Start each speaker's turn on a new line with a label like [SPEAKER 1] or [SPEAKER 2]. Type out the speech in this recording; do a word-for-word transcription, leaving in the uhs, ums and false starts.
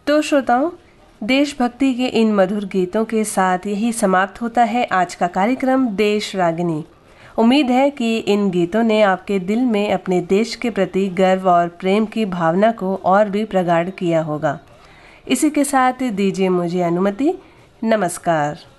[SPEAKER 1] तो श्रोताओं, देशभक्ति के इन मधुर गीतों के साथ यही समाप्त होता है आज का कार्यक्रम देश रागिनी। उम्मीद है कि इन गीतों ने आपके दिल में अपने देश के प्रति गर्व और प्रेम की भावना को और भी प्रगाढ़ किया होगा। इसी के साथ दीजिए मुझे अनुमति। नमस्कार।